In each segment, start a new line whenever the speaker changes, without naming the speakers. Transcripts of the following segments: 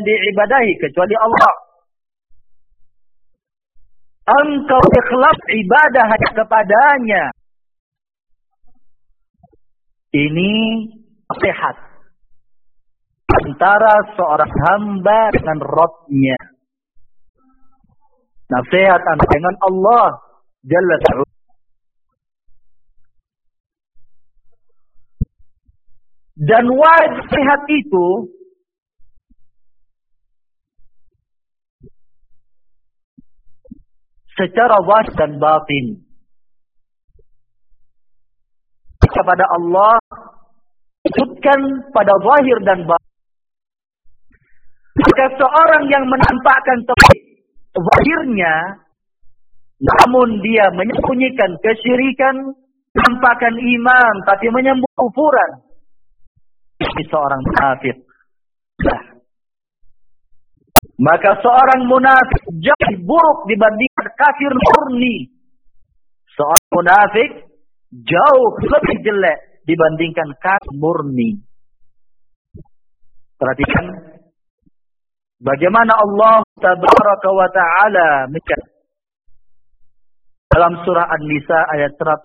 diibadahi kecuali Allah. Engkau ikhlas ibadah hanya kepadanya. Ini nasihat antara seorang hamba dengan Rabb-nya. Nasihat dengan Allah Jalla Ta'ala. Dan wajib nasihat itu secara zahir dan batin kepada Allah, wujudkan pada zahir dan batin. Jika seorang yang menampakkan zahirnya, namun dia menyembunyikan kesyirikan, menampakkan iman tapi menyembunyikan kufuran, ini seorang munafik. Maka seorang munafik jauh buruk dibandingkan kafir murni. Seorang munafik jauh lebih jelek dibandingkan kafir murni. Perhatikan bagaimana Allah Tabaraka wa Ta'ala mencatat dalam surah An-Nisa ayat 115.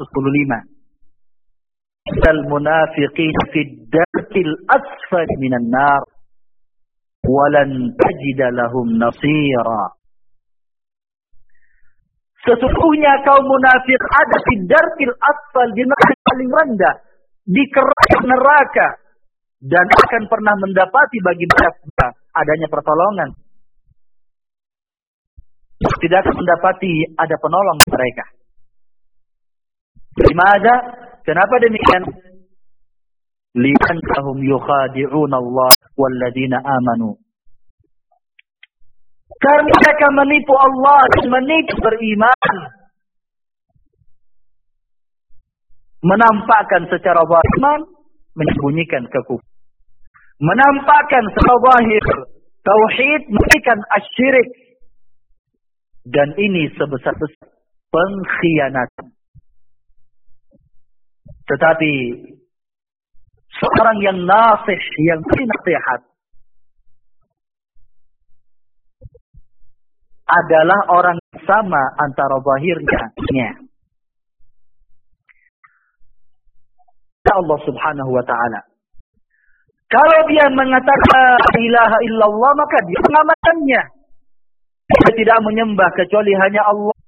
Al munafiqin fid darkil asfali minan nar walan tajida lahum nasira. Sesungguhnya kaum munafik ada di darkil asfal, di neraka paling rendah, di kerak neraka, dan akan pernah mendapati bagi mereka adanya pertolongan. Tidak akan mendapati ada penolong mereka. Gimana? Kenapa demikian? Li'annahum yukhadi'un Allah walladzina amanu. Karena mereka menipu Allah dan menipu beriman. Menampakkan secara zahir, menyembunyikan kekufuran. Menampakkan secara zahir tauhid, menyembunyikan asyirik. Dan ini sebesar-besar pengkhianatan. Tetapi seorang yang nasih, yang beri nasihat, adalah orang sama antara zahirnya. Allah Subhanahu wa Ta'ala. Kalau dia mengatakan la ilaha illallah, maka dia mengamalkannya. Dia tidak menyembah kecuali hanya Allah.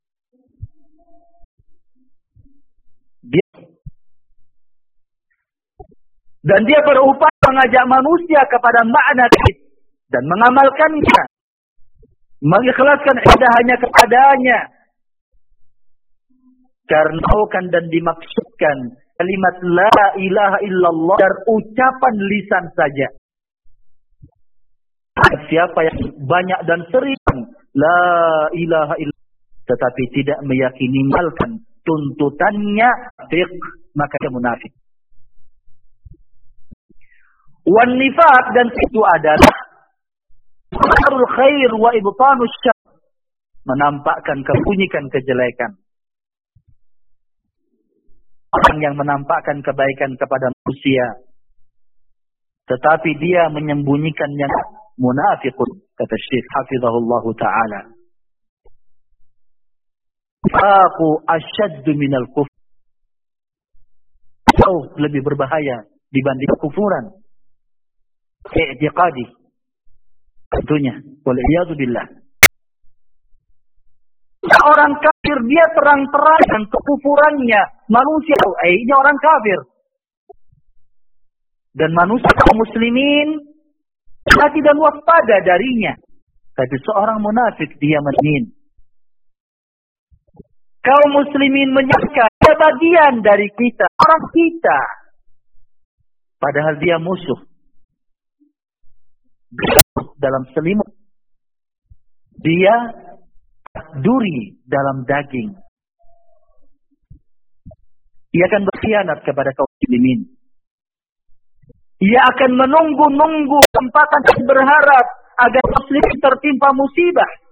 Dan dia berupaya mengajak manusia kepada makna tauhid dan mengamalkannya, mengikhlaskan ibadah hanya kepadanya. Karena dan dimaksudkan kalimat la ilaha illallah dari ucapan lisan saja. Siapa yang banyak dan sering la ilaha illallah tetapi tidak meyakini malkan tuntutannya, maka dia munafik. Wan nifaq, dan itu adalah al khair wa ibtanus syarr, menampakkan, kepunyikan kejelekan. Orang yang menampakkan kebaikan kepada manusia tetapi dia menyembunyikannya, munafiqun, kata Syekh hafizahullah taala. Faqu asyaddu minal kufr, jauh lebih berbahaya dibanding kufuran i'tiqadi, tentunya wal'iyadu billah. Orang kafir dia terang-terangan kekufurannya, manusia ini orang kafir, dan manusia kaum muslimin hati dan waspada darinya. Tapi seorang munafik dia menin. Kaum muslimin menyangka dia bagian dari kita, orang kita, padahal dia musuh. Dalam selimut, dia duri dalam daging. Ia akan berkhianat kepada kaum muslimin. Ia akan menunggu-nunggu kesempatan dan berharap agar muslim tertimpa musibah.